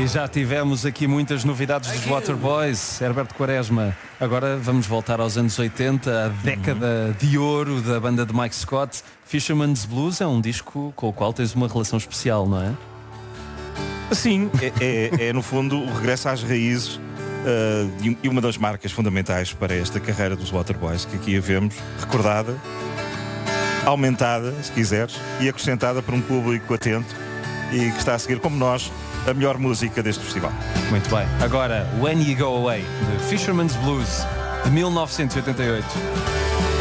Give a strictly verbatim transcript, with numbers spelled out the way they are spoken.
E já tivemos aqui muitas novidades dos Waterboys, Herberto Quaresma. Agora vamos voltar aos anos oitenta, a década de ouro da banda de Mike Scott. Fisherman's Blues é um disco com o qual tens uma relação especial, não é? Sim, é, é, é no fundo o regresso às raízes uh, e uma das marcas fundamentais para esta carreira dos Waterboys, que aqui a vemos recordada, aumentada, se quiseres, e acrescentada por um público atento e que está a seguir, como nós, a melhor música deste festival. Muito bem. Agora, When You Go Away, de Fisherman's Blues, de mil novecentos e oitenta e oito.